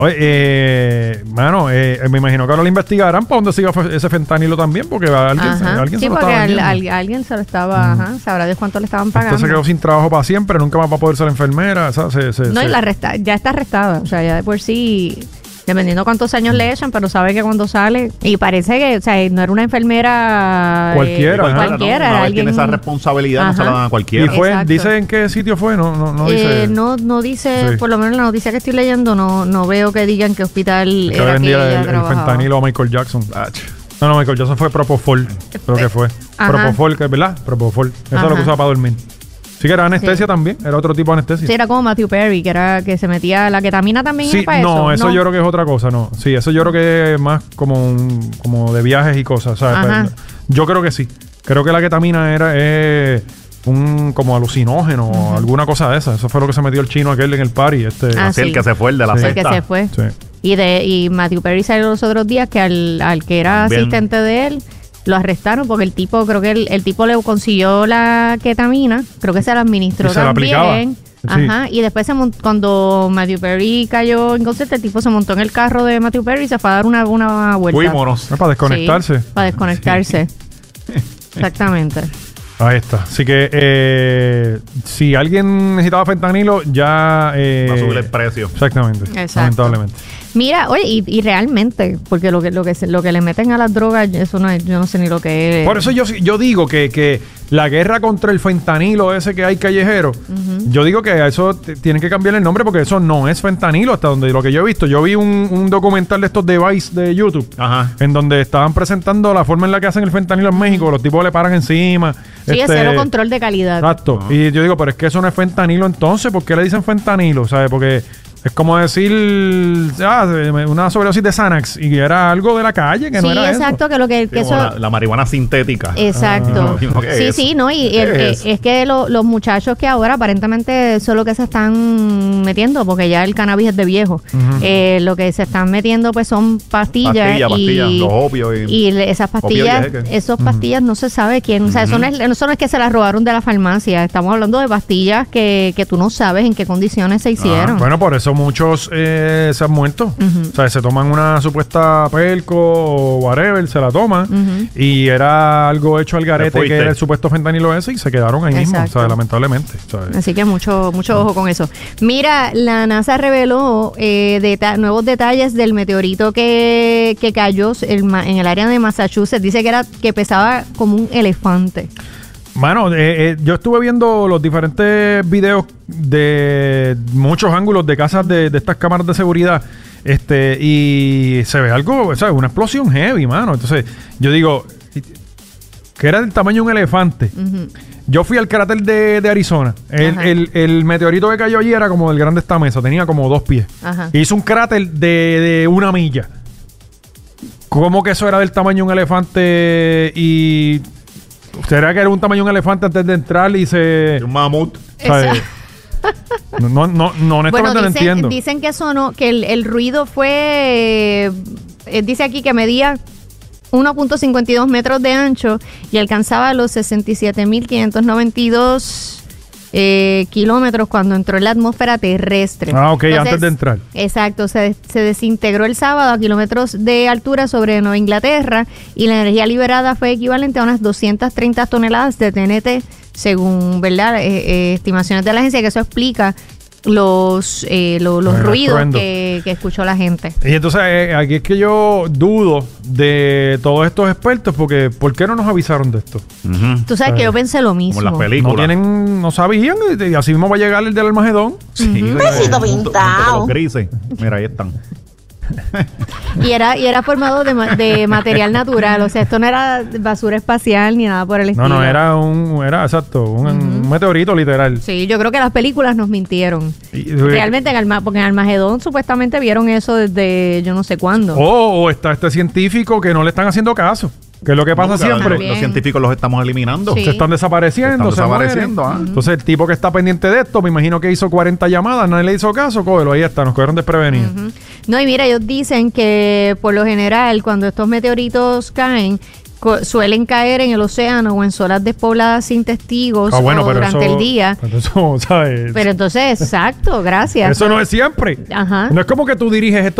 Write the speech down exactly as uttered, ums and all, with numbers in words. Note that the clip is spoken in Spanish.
Oye, eh, mano, eh, me imagino que ahora lo investigarán para dónde siga ese fentanilo también, porque alguien, se, alguien sí, se lo porque estaba al, vendiendo. al, alguien se lo estaba, mm. ajá, sabrá Dios cuánto le estaban pagando. Entonces quedó sin trabajo para siempre, nunca más va a poder ser enfermera. O sea, se, se, no, se, y la arresta, ya está arrestada, o sea, ya de por sí... Dependiendo cuántos años le echan, pero sabe que cuando sale... Y parece que, o sea, no era una enfermera... Cualquiera. Eh, cualquiera, cualquiera ¿no? era Una vez alguien... tiene esa responsabilidad, Ajá. no se la dan a cualquiera. ¿Y fue, Exacto. dice en qué sitio fue? No, no, no dice... Eh, no, no dice, Sí. por lo menos la noticia que estoy leyendo, no, no veo que digan qué hospital Es que era que vendía ella el, el trabajaba. fentanilo a Michael Jackson. Ach. No, no, Michael Jackson fue Propofol. Creo que fue. Ajá. Propofol, que es verdad. Propofol. Eso Ajá. es lo que usaba para dormir. Sí, que era anestesia Sí. también. Era otro tipo de anestesia. Sí, era como Matthew Perry, que era que se metía la ketamina también. Sí, era para no, eso. eso yo creo que es otra cosa, no. Sí, eso yo creo que es más como un, como de viajes y cosas, ¿sabes? Ajá. Pero yo creo que sí. Creo que la ketamina era eh, un como alucinógeno o Ujú. alguna cosa de esa. Eso fue lo que se metió el chino aquel en el party. Este, Ah, Así sí. el que se fue, el de la Sí. El que secta. se fue. sí. Y de y Matthew Perry salió los otros días que al, al que era También. asistente de él lo arrestaron porque el tipo, creo que el, el tipo le consiguió la ketamina, creo que se la administró Y se la también. aplicaba. Sí. Ajá, y después se mont- cuando Matthew Perry cayó en concierto, el tipo se montó en el carro de Matthew Perry y se fue a dar una, una vuelta. Fuímonos. No, para desconectarse. Sí, para desconectarse. Exactamente. Ahí está. Así que eh, si alguien necesitaba fentanilo, ya... Eh, Va a subir el precio. Exactamente. Exacto. Lamentablemente. Mira, oye, y, y realmente, porque lo que lo que se- lo que le meten a las drogas, eso no es, yo no sé ni lo que es. Por eso yo, yo digo que, que la guerra contra el fentanilo ese que hay callejero, Ujú. yo digo que a eso t- tienen que cambiar el nombre porque eso no es fentanilo hasta donde lo que yo he visto. Yo vi un, un documental de estos de Vice de YouTube Ajá. en donde estaban presentando la forma en la que hacen el fentanilo en México. Los tipos le paran encima. Sí, es este, cero control de calidad. Exacto. Ajá. Y yo digo, pero es que eso no es fentanilo entonces. ¿Por qué le dicen fentanilo? ¿Sabes? Porque es como decir ah, una sobredosis de Xanax y era algo de la calle que Sí, no era exacto, que lo que, que Sí, como eso. la, la marihuana sintética. Exacto. Ah, ¿qué sí, es? sí, no, y ¿Qué el- es? eh, es que lo- los muchachos que ahora aparentemente eso es lo que se están metiendo, porque ya el cannabis es de viejo. Ujú. Eh, lo que se están metiendo pues son pastillas, Pastillas, y, pastillas, los opios y- y le- esas pastillas, opioides, ¿eh? que- esas pastillas no se sabe quién, o sea, eso no, es, eso no es que se las robaron de la farmacia, estamos hablando de pastillas que, que tú no sabes en qué condiciones se hicieron. Bueno, por eso muchos eh, se han muerto. Ujú. O sea, se toman una supuesta pelco o whatever, se la toman Ujú. y era algo hecho al garete fuiste. que era el supuesto fentanilo ese y se quedaron ahí mismo, Exacto. o sea, lamentablemente. ¿Sabes? Así que mucho mucho ojo con eso. Mira, la NASA reveló eh, deta- nuevos detalles del meteorito que, que cayó el ma- en el área de Massachusetts. Dice que era que pesaba como un elefante. Mano, eh, eh, yo estuve viendo los diferentes videos de muchos ángulos de casas de, de estas cámaras de seguridad. Este, y se ve algo, o sea, una explosión heavy, mano. Entonces, yo digo, que era del tamaño de un elefante. Ujú. Yo fui al cráter de, de Arizona. El, Ajá. el- el meteorito que cayó allí era como del grande esta mesa, tenía como dos pies. Ajá. Hizo un cráter de, de una milla. ¿Cómo que eso era del tamaño de un elefante? Y. ¿Será que era un tamaño de un elefante antes de entrar y se. Un mamut. ¿sabes? No, no, no, no, honestamente Bueno, no dicen, entiendo. dicen que sonó, que el, el ruido fue, eh, dice aquí que medía uno punto cincuenta y dos metros de ancho y alcanzaba los sesenta y siete mil quinientos noventa y dos eh, kilómetros cuando entró en la atmósfera terrestre. Ah, ok, antes de entrar. Exacto, se, se desintegró el sábado a kilómetros de altura sobre Nueva Inglaterra y la energía liberada fue equivalente a unas doscientas treinta toneladas de T N T, según verdad eh, eh, estimaciones de la agencia, que eso explica los eh, lo- los El ruidos estruendo. que, que escuchó la gente. Y entonces eh, aquí es que yo dudo de todos estos expertos porque ¿por qué no nos avisaron de esto? Ujú. Tú sabes que yo pensé lo mismo. Como en las películas. No tienen, no sabían y así mismo va a llegar el del Armagedón. Sí, Ujú. junto- Besito junto- junto pintado. con los grises. Mira, ahí están. Y era y era formado de, ma- de material natural, o sea, esto no era basura espacial ni nada por el No, estilo. no, era un, era exacto, un, un meteorito literal. Sí, yo creo que las películas nos mintieron. Y- Realmente, en Alma, porque en Armagedón supuestamente vieron eso desde yo no sé cuándo. O, o está este científico que no le están haciendo caso. Que es lo que pasa No, porque siempre. También. Los científicos los estamos eliminando. Sí. Se están desapareciendo, Se están se desapareciendo, mueren. ah. Entonces el tipo que está pendiente de esto, me imagino que hizo cuarenta llamadas, nadie le hizo caso, cógelo, ahí está, nos cogieron desprevenidos. Ujú. No, y mira, ellos dicen que por lo general cuando estos meteoritos caen, co- suelen caer en el océano o en zonas despobladas sin testigos Ah, bueno, o pero durante eso- el día. pero eso, ¿sabes? Pero entonces, exacto, gracias. Eso no es siempre. Ajá. No es como que tú diriges esto